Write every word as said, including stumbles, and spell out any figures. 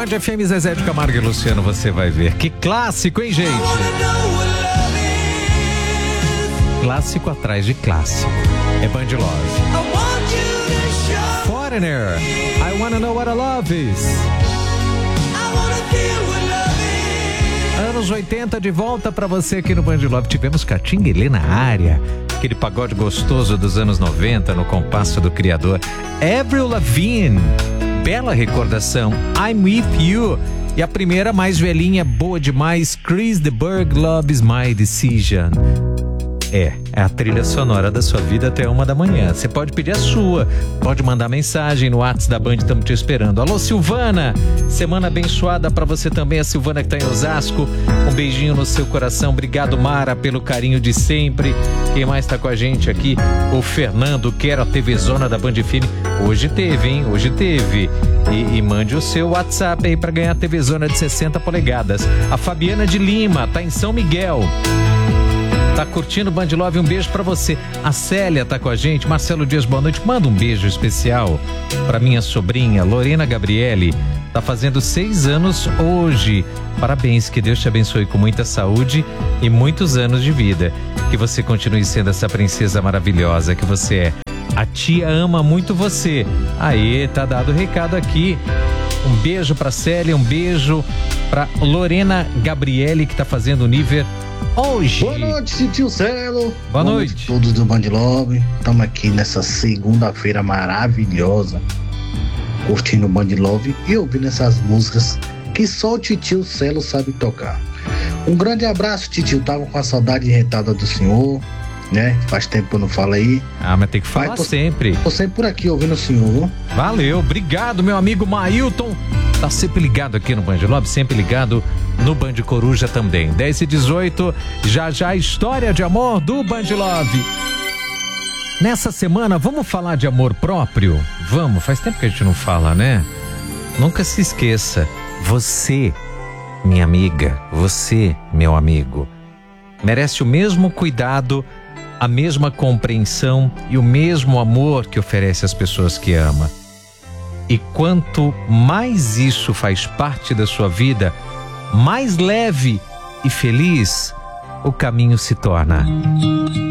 Band F M, Zezé de Camargo e Luciano, você vai ver. Que clássico, hein, gente? Clássico atrás de clássico. É Band Love. Foreigner, I Wanna Know What I Love Is. Anos oitenta de volta pra você aqui no Band Love. Tivemos Catinguelê na área. Aquele pagode gostoso dos anos noventa no compasso do criador. Avril Lavigne. Bela recordação. I'm With You. E a primeira, mais velhinha, boa demais. Chris de Burgh, Love Is My Decision. É, é a trilha sonora da sua vida até uma da manhã. Você pode pedir a sua, pode mandar mensagem no WhatsApp da Band, estamos te esperando. Alô, Silvana, semana abençoada pra você também, a Silvana que tá em Osasco. Um beijinho no seu coração, obrigado, Mara, pelo carinho de sempre. Quem mais tá com a gente aqui? O Fernando, quero a T V Zona da Band F M. Hoje teve, hein? Hoje teve. E, e mande o seu WhatsApp aí pra ganhar a T V Zona de sessenta polegadas. A Fabiana de Lima, tá em São Miguel. Tá curtindo o Band Love, um beijo pra você. A Célia tá com a gente. Marcelo Dias, boa noite. Manda um beijo especial pra minha sobrinha, Lorena Gabriele. Tá fazendo seis anos hoje. Parabéns, que Deus te abençoe com muita saúde e muitos anos de vida. Que você continue sendo essa princesa maravilhosa que você é. A tia ama muito você. Aê, tá dado o recado aqui. Um beijo pra Célia, um beijo pra Lorena Gabriele, que tá fazendo o nível hoje. Boa noite, tio Celo. Boa, Boa noite. noite a todos do Band Love. Estamos aqui nessa segunda-feira maravilhosa, curtindo o Band Love e ouvindo essas músicas que só o tio Celo sabe tocar. Um grande abraço, tio. Tava com a saudade retada do senhor, né? Faz tempo que eu não falo aí. Ah, mas tem que falar tô, sempre. Tô sempre por aqui ouvindo o senhor. Valeu, obrigado, meu amigo Mailton. Tá sempre ligado aqui no Band Love, sempre ligado no Band Coruja também. dez e dezoito, já já a história de amor do Band Love. Nessa semana, vamos falar de amor próprio? Vamos, faz tempo que a gente não fala, né? Nunca se esqueça, você, minha amiga, você, meu amigo, merece o mesmo cuidado, a mesma compreensão e o mesmo amor que oferece às pessoas que ama. E quanto mais isso faz parte da sua vida, mais leve e feliz o caminho se torna.